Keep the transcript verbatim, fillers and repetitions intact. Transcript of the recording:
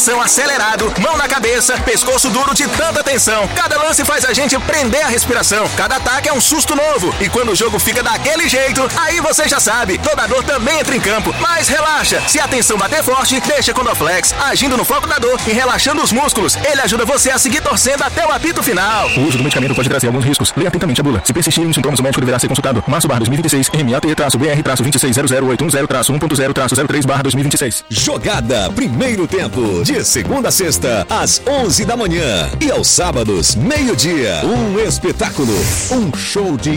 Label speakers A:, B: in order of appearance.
A: coração acelerado, mão na cabeça, pescoço duro de tanta tensão. Cada lance faz a gente prender a respiração. Cada ataque é um susto novo. E quando o jogo fica daquele jeito, aí você já sabe, toda dor também entra em campo. Mas relaxa, se a tensão bater forte, deixa com o Dorflex, agindo no foco da dor e relaxando os músculos. Ele ajuda você a seguir torcendo até o apito final.
B: O uso do medicamento pode trazer alguns riscos. Leia atentamente a bula. Se persistirem os sintomas, o médico deverá ser consultado. Março barra dois mil e vinte e seis, M A T B R vinte seis zero zero oito um zero um ponto zero zero três barra dois mil e vinte e seis.
C: Jogada primeiro tempo, de segunda a sexta, às onze da manhã. E aos sábados, meio-dia. Um espetáculo, um show de